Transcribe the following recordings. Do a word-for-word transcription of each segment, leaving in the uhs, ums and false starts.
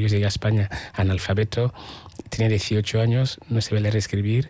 yo llegué a España analfabeto, tenía dieciocho años, no sabía leer y escribir,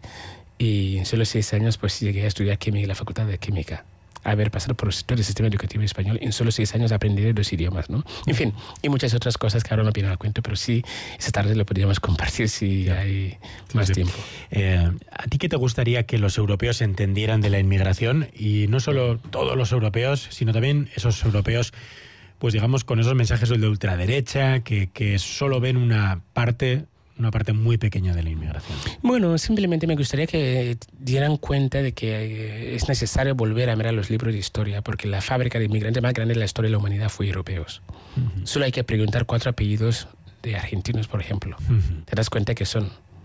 y en solo seis años pues llegué a estudiar química en la Facultad de Química. Haber pasado por todo el sistema educativo español, en solo seis años aprendí dos idiomas, ¿no? En fin, y muchas otras cosas que ahora no vienen al cuento, pero sí, esta tarde lo podríamos compartir si ya. hay más sí, sí. tiempo. Eh, ¿A ti qué te gustaría que los europeos entendieran de la inmigración? Y no solo todos los europeos, sino también esos europeos, pues digamos, con esos mensajes de ultraderecha, que, que solo ven una parte... una parte muy pequeña de la inmigración. Bueno, simplemente me gustaría que dieran cuenta de que es necesario volver a mirar los libros de historia, porque la fábrica de inmigrantes más grande de la historia de la humanidad fue europeos. Uh-huh. Solo hay que preguntar cuatro apellidos de argentinos, por ejemplo. Uh-huh. Te das cuenta que son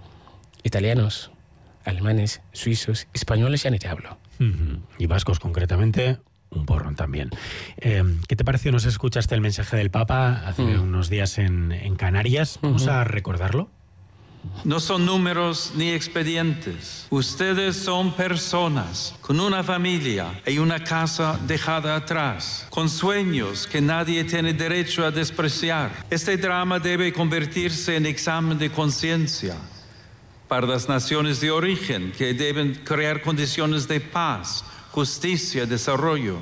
italianos, alemanes, suizos, españoles, ya ni te hablo. Uh-huh. Y vascos, concretamente... un porrón también. Eh, ¿Qué te pareció? ¿Nos escuchaste el mensaje del Papa hace mm. unos días en, en Canarias? ¿Vamos mm-hmm. a recordarlo? No son números ni expedientes. Ustedes son personas con una familia y una casa dejada atrás, con sueños que nadie tiene derecho a despreciar. Este drama debe convertirse en examen de conciencia para las naciones de origen, que deben crear condiciones de paz, justicia, desarrollo,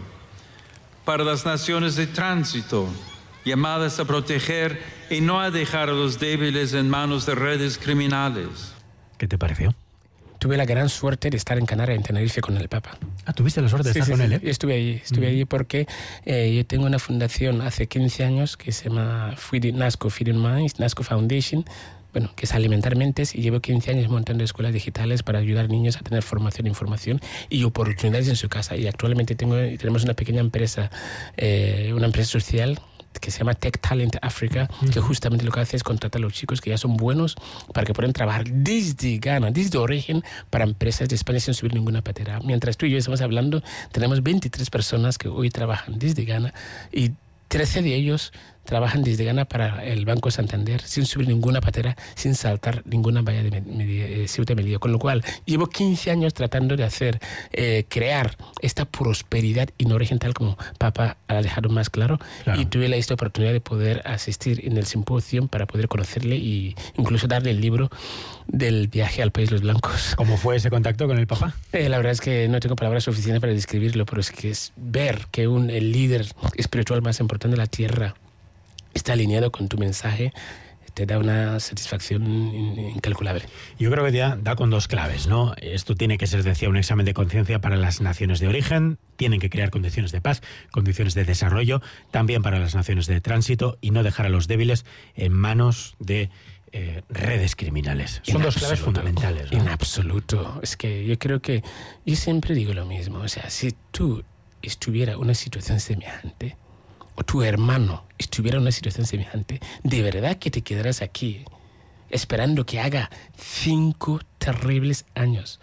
para las naciones de tránsito, llamadas a proteger y no a dejar a los débiles en manos de redes criminales. ¿Qué te pareció? Tuve la gran suerte de estar en Canarias, en Tenerife, con el Papa. Ah, ¿tuviste la suerte de sí, estar sí, con sí. él, eh? Estuve allí, estuve mm. allí porque eh, yo tengo una fundación hace quince años que se llama NASCO Feeding Minds, NASCO Foundation, bueno, que es alimentar mentes, y llevo quince años montando escuelas digitales para ayudar a niños a tener formación, información y oportunidades en su casa. Y actualmente tengo, tenemos una pequeña empresa, eh, una empresa social que se llama Tech Talent Africa, uh-huh. que justamente lo que hace es contratar a los chicos que ya son buenos para que puedan trabajar desde Ghana, desde origen, para empresas de España sin subir ninguna patera. Mientras tú y yo estamos hablando, tenemos veintitrés personas que hoy trabajan desde Ghana y trece de ellos trabajan desde Ghana para el Banco Santander sin subir ninguna patera, sin saltar ninguna valla de eh, Ceuta y Melilla. Con lo cual, llevo quince años tratando de hacer, eh, crear esta prosperidad y no oriental, como Papa ha dejado más claro. Claro. Y tuve la esta oportunidad de poder asistir en el simposio para poder conocerle e incluso darle el libro del viaje al País de los Blancos. ¿Cómo fue ese contacto con el Papa? Eh, la verdad es que no tengo palabras suficientes para describirlo, pero es que es ver que un, el líder espiritual más importante de la tierra está alineado con tu mensaje, te da una satisfacción incalculable. Yo creo que ya da con dos claves, ¿no? Esto tiene que ser, decía, un examen de conciencia para las naciones de origen, tienen que crear condiciones de paz, condiciones de desarrollo, también para las naciones de tránsito, y no dejar a los débiles en manos de eh, redes criminales. Son en dos absoluto, claves fundamentales, ¿no? En absoluto. Es que yo creo que, yo siempre digo lo mismo, o sea, si tú estuvieras en una situación semejante, o tu hermano estuviera en una situación semejante, ¿de verdad que te quedarás aquí esperando que haga cinco terribles años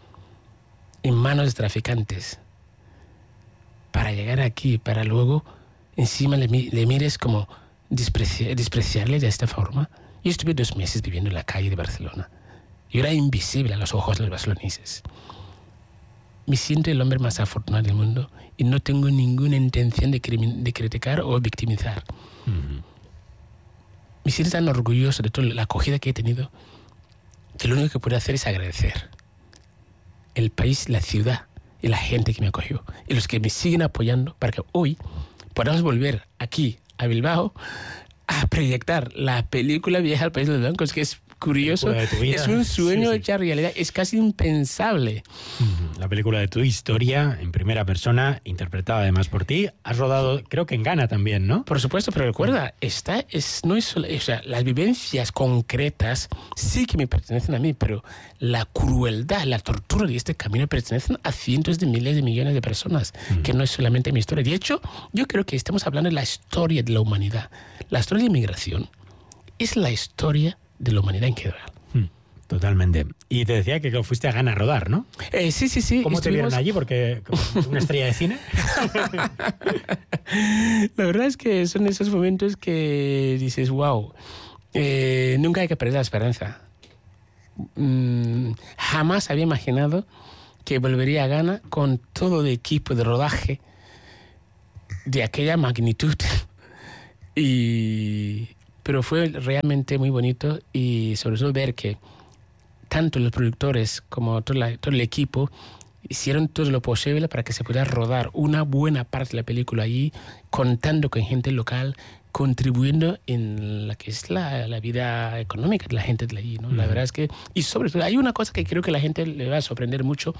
en manos de traficantes para llegar aquí, para luego encima le, le mires como despreci despreciarle de esta forma? Yo estuve dos meses viviendo en la calle de Barcelona. Yo era invisible a los ojos de los barceloneses. Me siento el hombre más afortunado del mundo y no tengo ninguna intención de, de criticar o victimizar. Uh-huh. Me siento tan orgulloso de toda la acogida que he tenido que lo único que puedo hacer es agradecer el país, la ciudad y la gente que me acogió y los que me siguen apoyando para que hoy podamos volver aquí a Bilbao a proyectar la película Viaje al País de los Blancos, que es curioso, es un sueño sí, sí. hecho realidad, es casi impensable. La película de tu historia, en primera persona, interpretada además por ti. Has rodado, creo que en Ghana también, ¿no? Por supuesto, pero recuerda, esta es, no es solo, o sea, las vivencias concretas sí que me pertenecen a mí, pero la crueldad, la tortura de este camino pertenecen a cientos de miles de millones de personas, uh-huh. que no es solamente mi historia. De hecho, yo creo que estamos hablando de la historia de la humanidad. La historia de inmigración es la historia de la humanidad en general. Hmm, totalmente. Y te decía que fuiste a Ghana a rodar, ¿no? Eh, sí, sí, sí. ¿Cómo Estuvimos... te vieron allí? Porque una estrella de cine. La verdad es que son esos momentos que dices, wow, eh, nunca hay que perder la esperanza. Mm, jamás había imaginado que volvería a Ghana con todo el equipo de rodaje de aquella magnitud. Y pero fue realmente muy bonito y sobre todo ver que tanto los productores como todo, la, todo el equipo hicieron todo lo posible para que se pudiera rodar una buena parte de la película allí, contando con gente local, contribuyendo en la que es la, la vida económica de la gente de allí, ¿no? Mm. La verdad es que, y sobre todo, hay una cosa que creo que a la gente le va a sorprender mucho,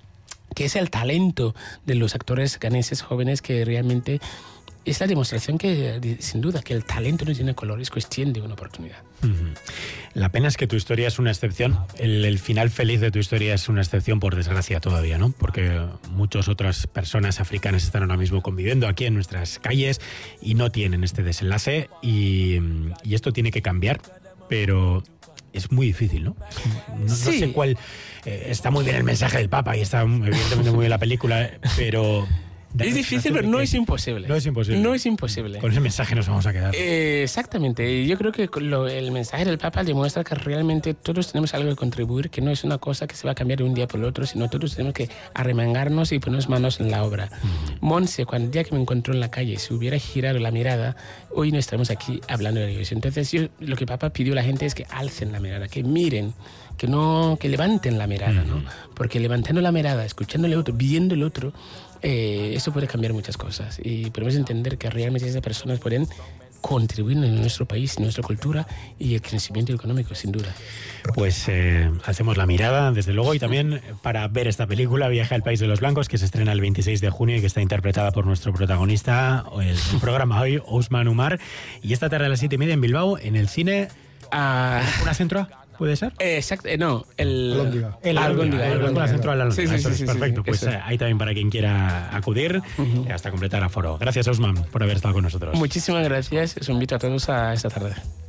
que es el talento de los actores ganeses jóvenes, que realmente es la demostración que, sin duda, que el talento no tiene color, es cuestión de una oportunidad. Uh-huh. La pena es que tu historia es una excepción. El, el final feliz de tu historia es una excepción, por desgracia, todavía, ¿no? Porque muchas otras personas africanas están ahora mismo conviviendo aquí en nuestras calles y no tienen este desenlace, y, y esto tiene que cambiar, pero es muy difícil, ¿no? No, sí. no sé cuál... Eh, está muy bien el mensaje del Papa y está evidentemente muy bien la película, pero... Es difícil, pero no es imposible. No es imposible. No es imposible. Con ese mensaje nos vamos a quedar. Eh, exactamente. Yo creo que lo, el mensaje del Papa demuestra que realmente todos tenemos algo que contribuir, que no es una cosa que se va a cambiar de un día por el otro, sino todos tenemos que arremangarnos y ponernos manos en la obra. Mm. Monse, cuando el día que me encontró en la calle, si hubiera girado la mirada, hoy no estamos aquí hablando de ellos. Entonces, yo, lo que Papa pidió a la gente es que alcen la mirada, que miren, que no, que levanten la mirada, mm. ¿no? Porque levantando la mirada, escuchando al otro, viendo el otro, Eh, eso puede cambiar muchas cosas y podemos entender que realmente esas personas pueden contribuir en nuestro país, en nuestra cultura y el crecimiento económico, sin duda. Pues eh, hacemos la mirada, desde luego, y también para ver esta película, Viaje al País de los Blancos, que se estrena el veintiséis de junio y que está interpretada por nuestro protagonista, el, el programa hoy, Ousmane Oumar, y esta tarde a las siete y media en Bilbao, en el cine... Uh, ¿Una centro? ¿Puede ser? Eh, exacto, eh, no, el... Alhóndiga. El Alhóndiga, el Alhóndiga Central Alhóndiga. Sí, sí, sí, sí, perfecto, sí, pues eso. eh, ahí también para quien quiera acudir, uh-huh. hasta completar aforo. Gracias, Ousmane, por haber estado con nosotros. Muchísimas gracias, os invito a todos a esta tarde.